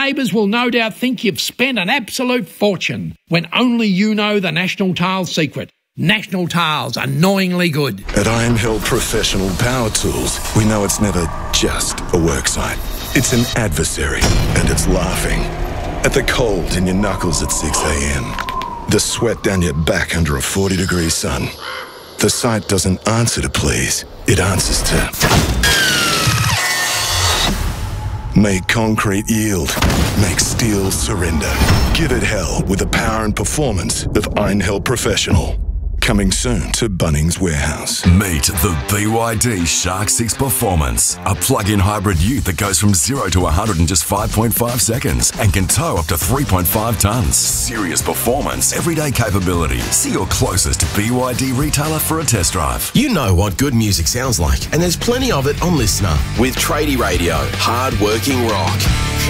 neighbours will no doubt think you've spent an absolute fortune when only you know the National Tiles secret. National Tiles, annoyingly good. At Iron Hill Professional Power Tools, we know it's never just a worksite. It's an adversary, and it's laughing. At the cold in your knuckles at 6 a.m. The sweat down your back under a 40-degree sun. The site doesn't answer to please, it answers to make concrete yield, make steel surrender. Give it hell with the power and performance of Iron Hill Professional. Coming soon to Bunnings Warehouse. Meet the BYD Shark 6 Performance, a plug-in hybrid ute that goes from 0 to 100 in just 5.5 seconds and can tow up to 3.5 tonnes. Serious performance, everyday capability. See your closest BYD retailer for a test drive. You know what good music sounds like, and there's plenty of it on Listener with Tradie Radio, hard-working rock.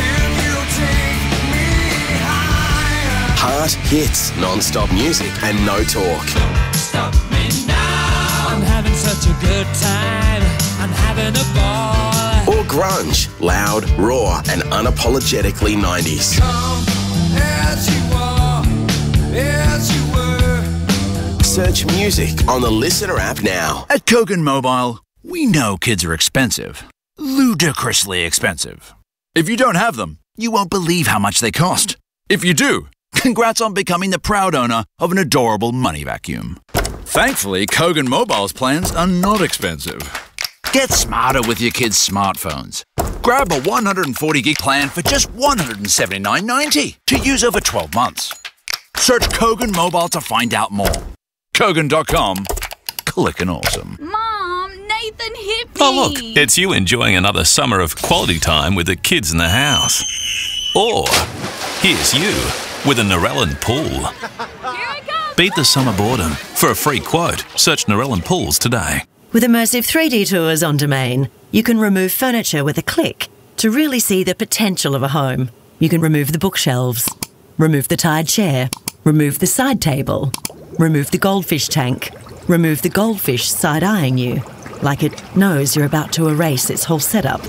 Heart hits, non-stop music, and no talk. Stop me now. I'm having such a good time. I'm having a ball. Or grunge, loud, raw, and unapologetically 90s. Come as you are, as you were. Search music on the Listener app now. At Kogan Mobile, we know kids are expensive. Ludicrously expensive. If you don't have them, you won't believe how much they cost. If you do, congrats on becoming the proud owner of an adorable money vacuum. Thankfully, Kogan Mobile's plans are not expensive. Get smarter with your kids' smartphones. Grab a 140 gig plan for just $179.90 to use over 12 months. Search Kogan Mobile to find out more. Kogan.com. Clickin' awesome. Mom, Nathan hit me. Oh, look, it's you enjoying another summer of quality time with the kids in the house. Or here's you with a Narellan pool. Here I come. Beat the summer boredom. For a free quote, search Narellan Pools today. With immersive 3D tours on Domain, you can remove furniture with a click to really see the potential of a home. You can remove the bookshelves, remove the tired chair, remove the side table, remove the goldfish tank, remove the goldfish side-eyeing you, like it knows you're about to erase its whole setup.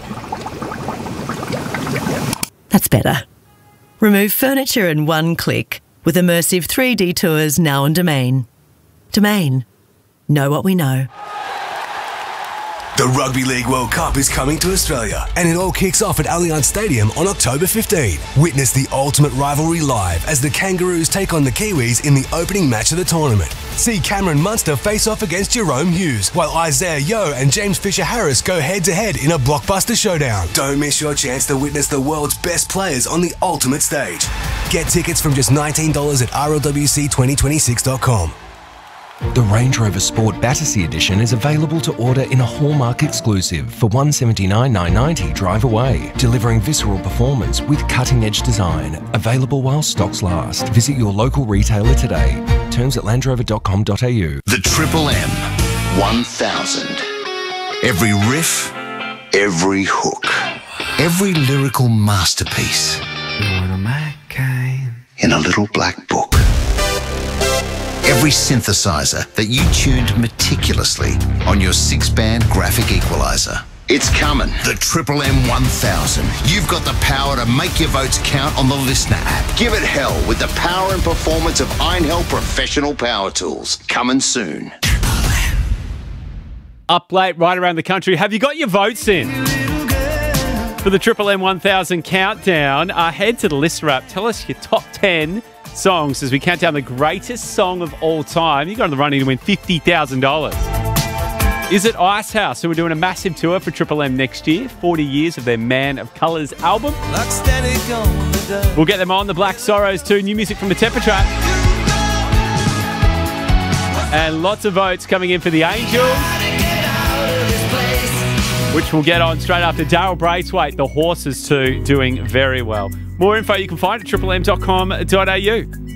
That's better. Remove furniture in one click with immersive 3D tours now on Domain. Domain. Know what we know. The Rugby League World Cup is coming to Australia, and it all kicks off at Allianz Stadium on October 15. Witness the ultimate rivalry live as the Kangaroos take on the Kiwis in the opening match of the tournament. See Cameron Munster face off against Jerome Hughes, while Isaiah Yeo and James Fisher-Harris go head-to-head in a blockbuster showdown. Don't miss your chance to witness the world's best players on the ultimate stage. Get tickets from just $19 at RLWC2026.com. The Range Rover Sport Battersea Edition is available to order in a Hallmark exclusive for $179,990 drive away, delivering visceral performance with cutting-edge design. Available while stocks last. Visit your local retailer today. Terms at landrover.com.au. The Triple M 1000. Every riff, every hook, every lyrical masterpiece in a little black book. Every synthesizer that you tuned meticulously on your 6-band graphic equalizer. It's coming, the Triple M 1000. You've got the power to make your votes count on the Listener app. Give it hell with the power and performance of Iron Hill Professional Power Tools. Coming soon. Up late, right around the country. Have you got your votes in for the Triple M 1000 countdown? Head to the Listener app. Tell us your top 10 songs as we count down the greatest song of all time. You got on the running to win $50,000. Is it Icehouse, who are doing a massive tour for Triple M next year? 40 years of their Man of Colours album. We'll get them on. The Black Sorrows too. New music from the Temper Trap. And lots of votes coming in for the Angels, which we'll get on straight after. Daryl Braithwaite, the Horses too, doing very well. More info you can find at triplem.com.au.